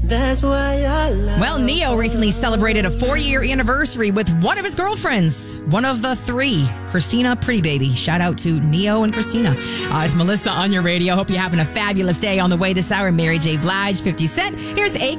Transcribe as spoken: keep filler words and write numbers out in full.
That's why I love. Well, Neo recently celebrated a four-year anniversary with one of his girlfriends, one of the three, Christina Pretty Baby. Shout out to Neo and Christina. Uh, it's Melissa on your radio. Hope you're having a fabulous day. On the way this hour, Mary J. Blige, fifty Cent. Here's A.